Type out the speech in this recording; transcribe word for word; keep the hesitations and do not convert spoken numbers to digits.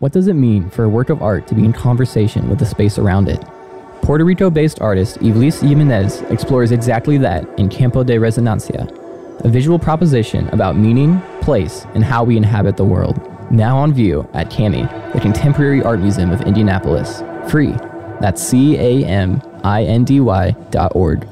What does it mean for a work of art to be in conversation with the space around it? Puerto Rico-based artist Iblis Jimenez explores exactly that in Campo de Resonancia, a visual proposition about meaning, place, and how we inhabit the world. Now on view at CAMI, the Contemporary Art Museum of Indianapolis. Free. That's C A M I N D Y dot org.